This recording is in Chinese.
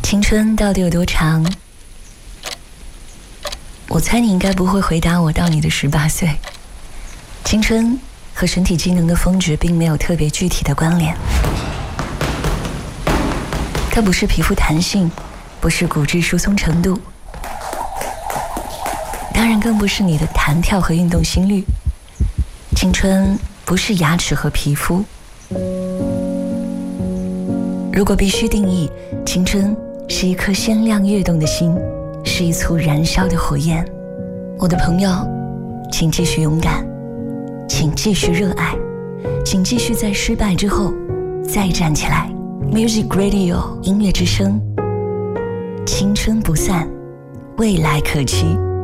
青春到底有多长？我猜你应该不会回答我到你的18岁。青春和身体机能的峰值并没有特别具体的关联，它不是皮肤弹性，不是骨质疏松程度，当然更不是你的弹跳和运动心率。青春不是牙齿和皮肤。如果必须定义，青春是一颗鲜亮跃动的心，是一簇燃烧的火焰。我的朋友，请继续勇敢，请继续热爱，请继续在失败之后再站起来。 Music Radio 音乐之声，青春不散，未来可期。